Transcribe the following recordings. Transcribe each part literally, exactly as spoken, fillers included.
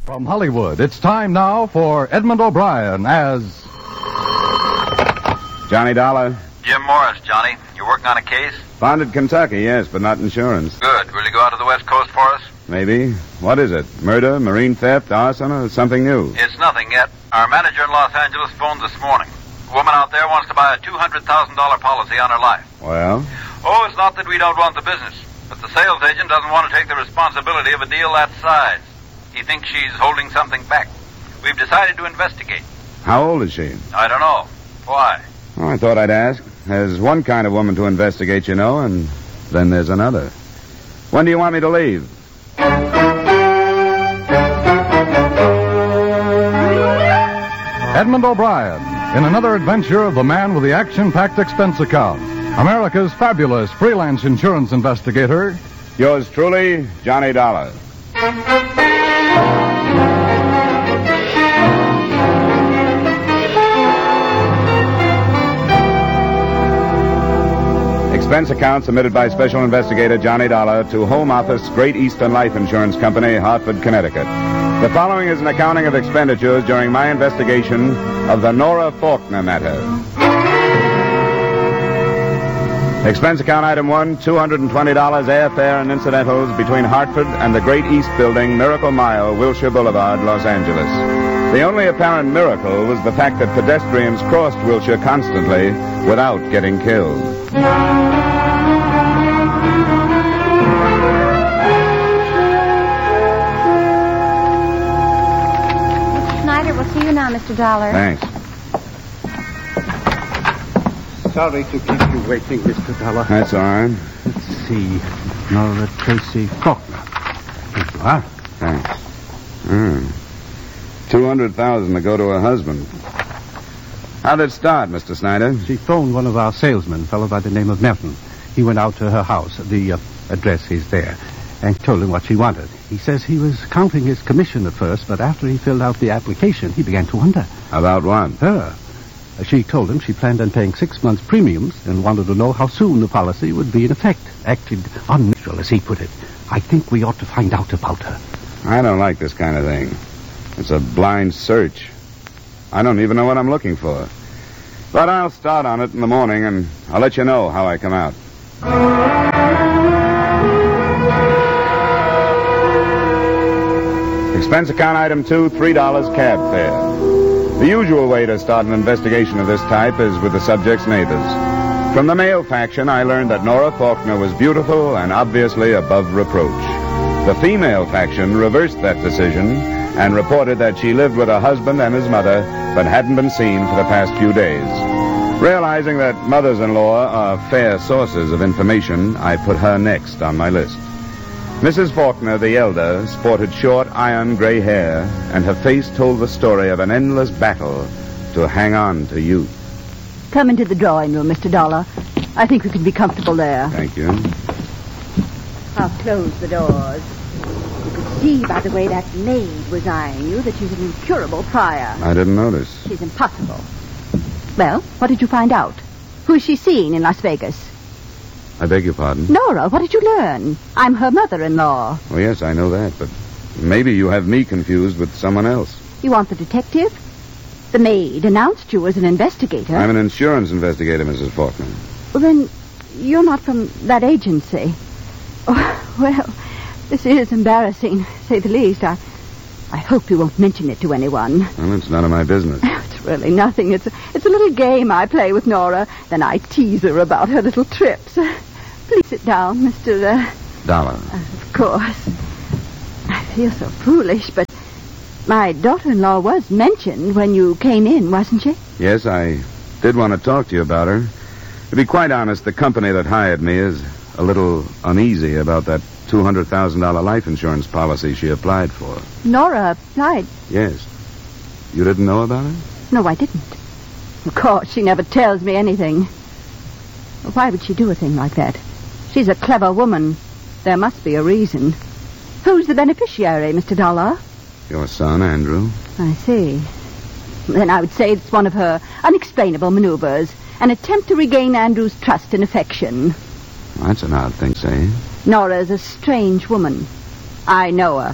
From Hollywood, it's time now for Edmund O'Brien as... Johnny Dollar. Jim Morris, Johnny. You working on a case? Founded Kentucky, yes, but not insurance. Good. Will you go out to the West Coast for us? Maybe. What is it? Murder, marine theft, arson, or something new? It's nothing yet. Our manager in Los Angeles phoned this morning. A woman out there wants to buy a two hundred thousand dollars policy on her life. Well? Oh, it's not that we don't want the business, but the sales agent doesn't want to take the responsibility of a deal that size. He thinks she's holding something back. We've decided to investigate. How old is she? I don't know. Why? Oh, I thought I'd ask. There's one kind of woman to investigate, you know, and then there's another. When do you want me to leave? Edmund O'Brien, in another adventure of the man with the action-packed expense account. America's fabulous freelance insurance investigator. Yours truly, Johnny Dollar. Expense account submitted by Special Investigator Johnny Dollar to Home Office, Great Eastern Life Insurance Company, Hartford, Connecticut. The following is an accounting of expenditures during my investigation of the Nora Faulkner matter. Expense account item one, two hundred twenty dollars airfare and incidentals between Hartford and the Great East Building, Miracle Mile, Wilshire Boulevard, Los Angeles. The only apparent miracle was the fact that pedestrians crossed Wilshire constantly without getting killed. Mister Snyder, we'll see you now, Mister Dollar. Thanks. Sorry to keep you waiting, Mister Dollar. That's all right. Let's see. Nora Tracy Faulkner. Here you are. Thanks. Hmm. Two hundred thousand to go to her husband. How'd it start, Mister Snyder? She phoned one of our salesmen, a fellow by the name of Melton. He went out to her house. The uh, address is there. And told him what she wanted. He says he was counting his commission at first, but after he filled out the application, he began to wonder. About what? Her. She told him she planned on paying six months' premiums and wanted to know how soon the policy would be in effect. Acted unnatural, as he put it. I think we ought to find out about her. I don't like this kind of thing. It's a blind search. I don't even know what I'm looking for. But I'll start on it in the morning, and I'll let you know how I come out. Expense account item two, three dollars cab fare. The usual way to start an investigation of this type is with the subject's neighbors. From the male faction, I learned that Nora Faulkner was beautiful and obviously above reproach. The female faction reversed that decision and reported that she lived with her husband and his mother, but hadn't been seen for the past few days. Realizing that mothers-in-law are fair sources of information, I put her next on my list. Missus Faulkner, the elder, sported short, iron gray hair, and her face told the story of an endless battle to hang on to youth. Come into the drawing room, Mister Dollar. I think we can be comfortable there. Thank you. I'll close the doors. You could see by the way that maid was eyeing you that she's an incurable pariah. I didn't notice. She's impossible. Well, what did you find out? Who is she seeing in Las Vegas? I beg your pardon? Nora, what did you learn? I'm her mother-in-law. Oh, yes, I know that, but maybe you have me confused with someone else. You want the detective? The maid announced you as an investigator. I'm an insurance investigator, Missus Faulkner. Well, then, you're not from that agency. Oh, well, this is embarrassing, to say the least. I, I hope you won't mention it to anyone. Well, it's none of my business. It's really nothing. It's a, it's a little game I play with Nora. Then I tease her about her little trips. Please sit down, Mister Uh... Dollar. Uh, of course. I feel so foolish, but my daughter-in-law was mentioned when you came in, wasn't she? Yes, I did want to talk to you about her. To be quite honest, the company that hired me is a little uneasy about that two hundred thousand dollars life insurance policy she applied for. Nora applied? Yes. You didn't know about it? No, I didn't. Of course, she never tells me anything. Well, why would she do a thing like that? She's a clever woman. There must be a reason. Who's the beneficiary, Mister Dollar? Your son, Andrew. I see. Then I would say it's one of her unexplainable maneuvers. An attempt to regain Andrew's trust and affection. That's an odd thing to say. Nora's a strange woman. I know her.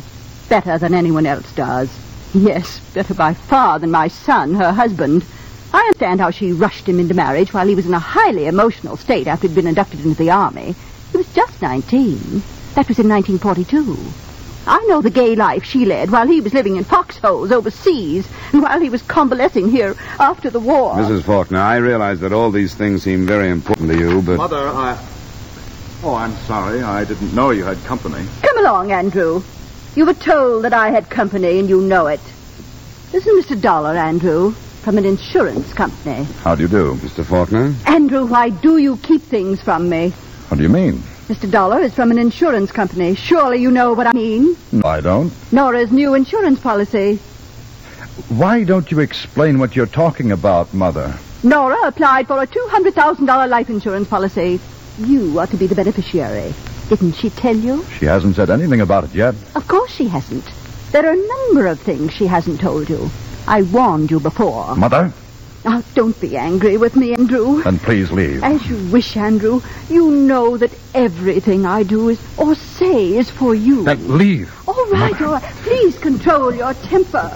better than anyone else does. Yes, better by far than my son, her husband. I understand how she rushed him into marriage while he was in a highly emotional state after he'd been inducted into the army. He was just nineteen. That was in nineteen forty-two. I know the gay life she led while he was living in foxholes overseas and while he was convalescing here after the war. Missus Faulkner, I realize that all these things seem very important to you, but... Mother, I... Oh, I'm sorry. I didn't know you had company. Come along, Andrew. You were told that I had company, and you know it. This is Mister Dollar, Andrew, from an insurance company. How do you do? Mister Faulkner? Andrew, why do you keep things from me? What do you mean? Mister Dollar is from an insurance company. Surely you know what I mean. No, I don't. Nora's new insurance policy. Why don't you explain what you're talking about, Mother? Nora applied for a two hundred thousand dollars life insurance policy. You are to be the beneficiary. Didn't she tell you? She hasn't said anything about it yet. Of course she hasn't. There are a number of things she hasn't told you. I warned you before. Mother? Now, don't be angry with me, Andrew. Then please leave. As you wish, Andrew. You know that everything I do is or say is for you. Then leave. All right, all right. Please control your temper.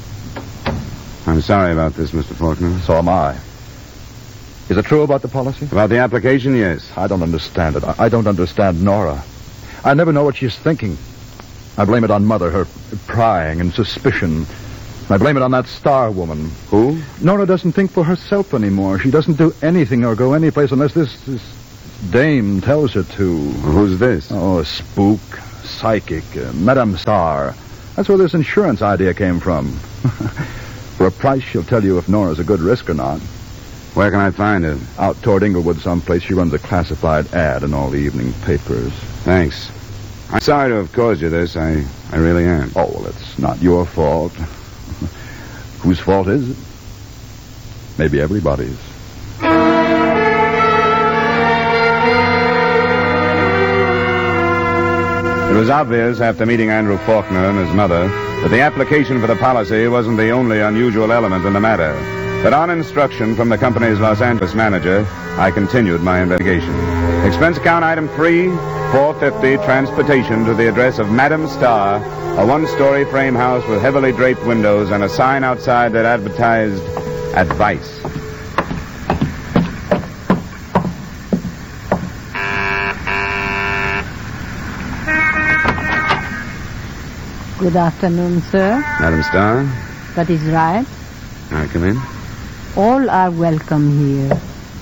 I'm sorry about this, Mister Faulkner. So am I. Is it true about the policy? About the application, yes. I don't understand it. I, I don't understand Nora. I never know what she's thinking. I blame it on Mother, her prying and suspicion. I blame it on that star woman. Who? Nora doesn't think for herself anymore. She doesn't do anything or go anyplace unless this, this dame tells her to. Who's this? Oh, a spook, psychic, uh, Madame Star. That's where this insurance idea came from. For a price, she'll tell you if Nora's a good risk or not. Where can I find her? Out toward Inglewood someplace. She runs a classified ad in all the evening papers. Thanks. I'm sorry to have caused you this. I, I really am. Oh, well, it's not your fault. Whose fault is it? Maybe everybody's. It was obvious after meeting Andrew Faulkner and his mother that the application for the policy wasn't the only unusual element in the matter. But on instruction from the company's Los Angeles manager, I continued my investigation. Expense account item three, four fifty, transportation to the address of Madame Star, a one-story frame house with heavily draped windows and a sign outside that advertised advice. Good afternoon, sir. Madame Star? That is right. I come in? All are welcome here.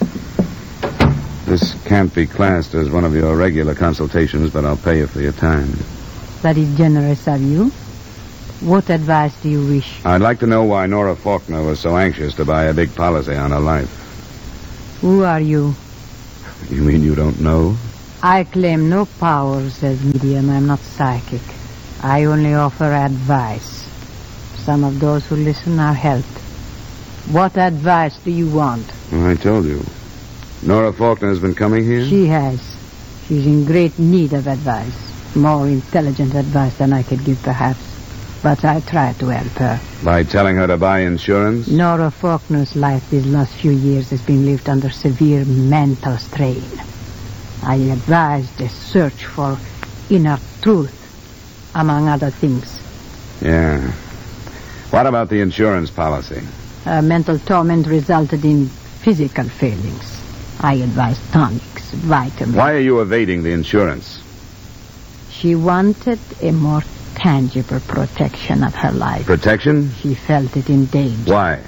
This can't be classed as one of your regular consultations, but I'll pay you for your time. That is generous of you. What advice do you wish? I'd like to know why Nora Faulkner was so anxious to buy a big policy on her life. Who are you? You mean you don't know? I claim no powers as medium. I'm not psychic. I only offer advice. Some of those who listen are helped. What advice do you want? Well, I told you. Nora Faulkner has been coming here? She has. She's in great need of advice. More intelligent advice than I could give, perhaps. But I try to help her. By telling her to buy insurance? Nora Faulkner's life these last few years has been lived under severe mental strain. I advised a search for inner truth, among other things. Yeah. What about the insurance policy? Her mental torment resulted in physical failings. I advised tonics, vitamins. Why are you evading the insurance? She wanted a more tangible protection of her life. Protection? She felt it in danger. Why?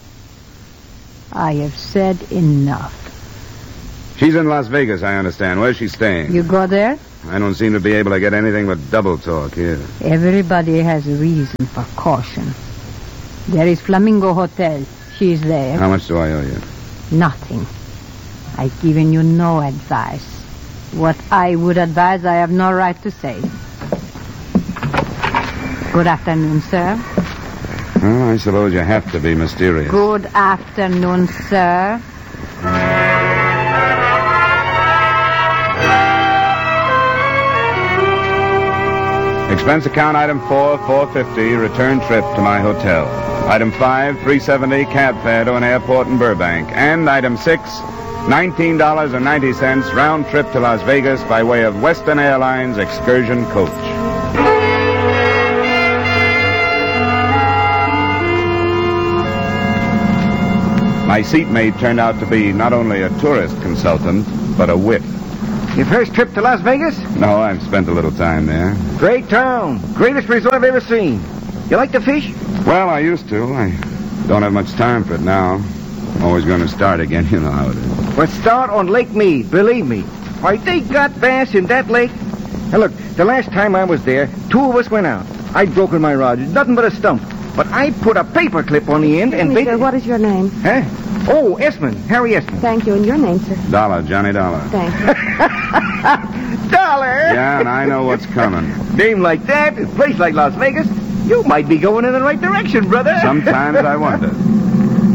I have said enough. She's in Las Vegas, I understand. Where's she staying? You go there? I don't seem to be able to get anything but double talk here. Everybody has a reason for caution. There is Flamingo Hotel. She's there. How much do I owe you? Nothing. I've given you no advice. What I would advise, I have no right to say. Good afternoon, sir. Well, I suppose you have to be mysterious. Good afternoon, sir. Expense account item four, four fifty, return trip to my hotel. Item five, three seventy, cab fare to an airport in Burbank. And item six, nineteen dollars and ninety cents, round trip to Las Vegas by way of Western Airlines excursion coach. My seatmate turned out to be not only a tourist consultant, but a wit. Your first trip to Las Vegas? No, I've spent a little time there. Great town. Greatest resort I've ever seen. You like to fish? Well, I used to. I don't have much time for it now. I'm always going to start again, you know how it is. Well, start on Lake Mead, believe me. Why, they got bass in that lake. Now, look, the last time I was there, two of us went out. I'd broken my rod. Nothing but a stump. But I put a paper clip on the end and... Excuse me, bait- sir, what is your name? Huh? Oh, Esmond. Harry Esmond. Thank you. And your name, sir? Dollar, Johnny Dollar. Thank you. Dollar! Yeah, and I know what's coming. Name like that, a place like Las Vegas, you might be going in the right direction, brother. Sometimes I wonder.